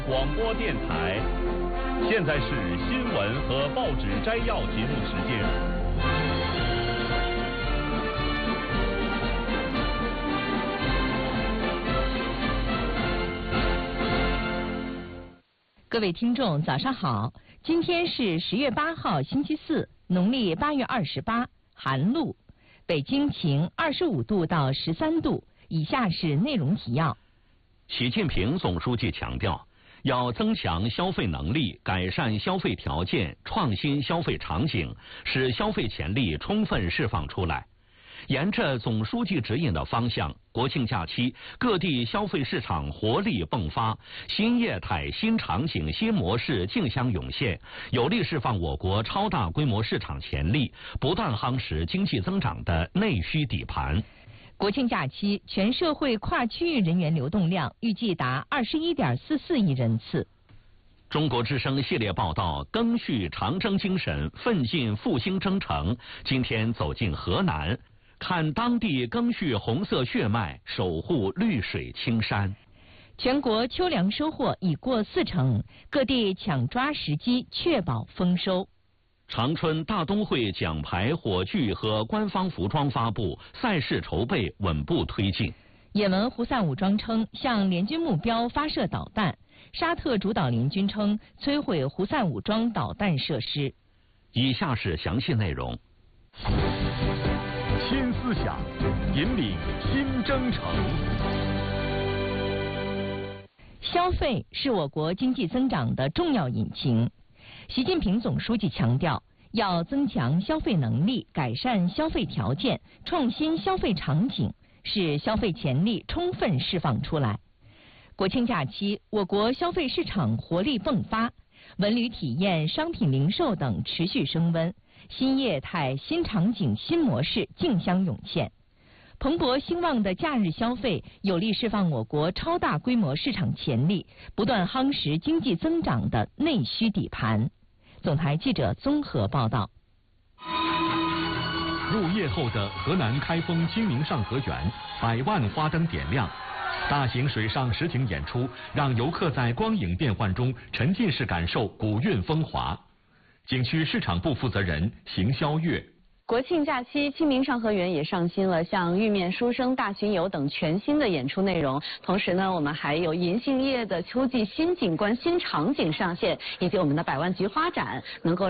广播电台，现在是新闻和报纸摘要节目时间。 各位听众，早上好！今天是10月8号，星期四，农历8月28，寒露。北京晴，25度到13度。以下是内容提要。 习近平总书记强调，要增强消费能力，改善消费条件，创新消费场景，使消费潜力充分释放出来。沿着总书记指引的方向，国庆假期各地消费市场活力迸发，新业态、新场景、新模式竞相涌现，有力释放我国超大规模市场潜力，不断夯实经济增长的内需底盘。 国庆假期，全社会跨区域人员流动量预计达21.44亿人次。 中国之声系列报道，赓续长征精神，奋进复兴征程。今天走进河南，看当地赓续红色血脉，守护绿水青山。 全国秋粮收获已过40%，各地抢抓时机，确保丰收。 长春大冬会奖牌、火炬和官方服装发布，赛事筹备稳步推进。 也门胡塞武装称向联军目标发射导弹，沙特主导联军称摧毁胡塞武装导弹设施。 以下是详细内容。 新思想，引领新征程。 消费是我国经济增长的重要引擎。习近平总书记强调，要增强消费能力，改善消费条件，创新消费场景，使消费潜力充分释放出来。国庆假期，我国消费市场活力迸发，文旅体验、商品零售等持续升温，新业态、新场景、新模式竞相涌现。蓬勃兴旺的假日消费有力释放我国超大规模市场潜力，不断夯实经济增长的内需底盘。总台记者综合报道。 入夜后的河南开封清明上河园，100万花灯点亮，大型水上实景演出让游客在光影变幻中沉浸式感受古韵风华。景区市场部负责人邢霄月。 国庆假期，清明上河园也上新了像玉面书生、大巡游等全新的演出内容。同时呢，我们还有银杏叶的秋季新景观、新场景上线，以及我们的100万菊花展，能够